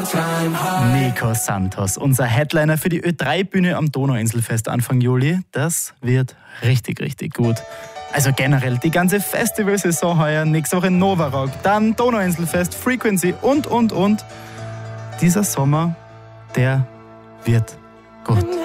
Nico Santos, unser Headliner für die Ö3-Bühne am Donauinselfest Anfang Juli. Das wird richtig, richtig gut. Also generell die ganze Festivalsaison heuer, nächste Woche Nova Rock, dann Donauinselfest, Frequency und. Dieser Sommer, der wird gut.